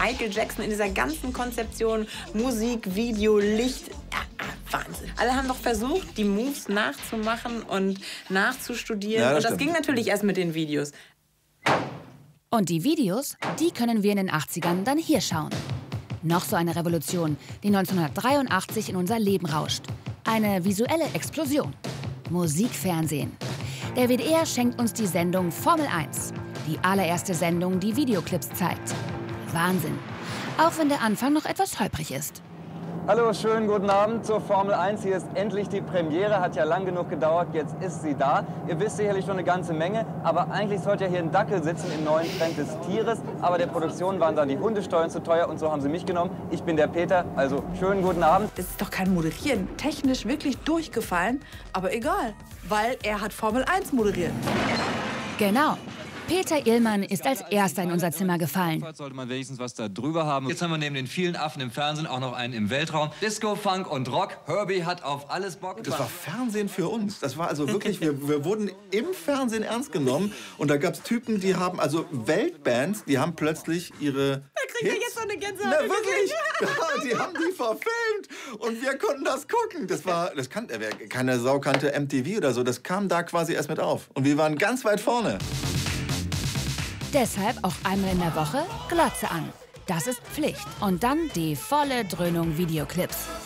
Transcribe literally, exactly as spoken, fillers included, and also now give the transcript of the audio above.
Michael Jackson in dieser ganzen Konzeption, Musik, Video, Licht. Ja, Wahnsinn. Alle haben doch versucht, die Moves nachzumachen und nachzustudieren. Ja, das und das stimmt. ging natürlich erst mit den Videos. Und die Videos, die können wir in den achtzigern dann hier schauen. Noch so eine Revolution, die neunzehnhundertdreiundachtzig in unser Leben rauscht. Eine visuelle Explosion. Musikfernsehen. Der W D R schenkt uns die Sendung Formel eins. Die allererste Sendung, die Videoclips zeigt. Wahnsinn. Auch wenn der Anfang noch etwas holprig ist. Hallo, schönen guten Abend zur Formel eins. Hier ist endlich die Premiere, hat ja lang genug gedauert, jetzt ist sie da. Ihr wisst sicherlich schon eine ganze Menge, aber eigentlich sollte ja hier ein Dackel sitzen im neuen Trend des Tieres. Aber der Produktion waren dann die Hundesteuern zu teuer und so haben sie mich genommen. Ich bin der Peter, also schönen guten Abend. Das ist doch kein Moderieren. Technisch wirklich durchgefallen, aber egal, weil er hat Formel eins moderiert. Genau. Peter Illmann ist als Erster in unser Zimmer gefallen. Sollte man wenigstens was da drüber haben. Jetzt haben wir neben den vielen Affen im Fernsehen auch noch einen im Weltraum. Disco, Funk und Rock. Herbie hat auf alles Bock. Das war Fernsehen für uns. Das war also wirklich, wir, wir wurden im Fernsehen ernst genommen. Und da gab es Typen, die haben, also Weltbands, die haben plötzlich ihre... Da kriegt er jetzt so eine Gänsehaut. Na, wirklich? Ja, die haben die verfilmt. Und wir konnten das gucken. Das war, das kannte, keine Sau kannte M T V oder so. Das kam da quasi erst mit auf. Und wir waren ganz weit vorne. Deshalb auch einmal in der Woche Glotze an. Das ist Pflicht. Und dann die volle Dröhnung Videoclips.